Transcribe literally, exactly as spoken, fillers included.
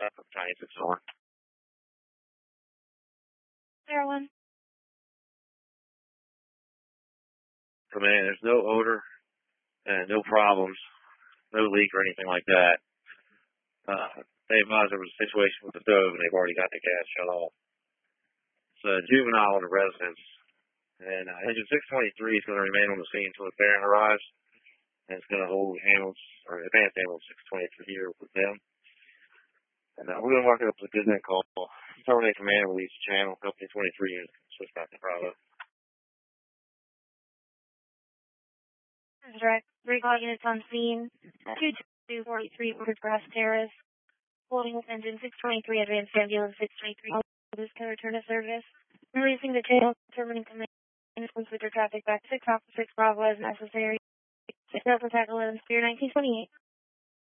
from Chinese six one. Maryland. Command, there's no odor and no problems, no leak or anything like that. Uh, they advised there was a situation with the stove and they've already got the gas shut off. It's a juvenile in the residence. And uh, engine six twenty-three is going to remain on the scene until the parent arrives. And it's going to hold ambulance, or advanced ambulance six twenty-three here with them. And uh, we're going to mark it up as a good net call. Terminate command, release channel, company twenty-three, and switch back to Bravo. This is direct. Recall units on scene. two two forty-three Woodward Grass Terrace. Holding with engine six twenty-three, advanced ambulance six twenty-three. This can return to service. Releasing the channel, terminating command. Switch your traffic back to six off six Bravo as necessary. six Delta Tackle eleven Spear nineteen twenty-eight.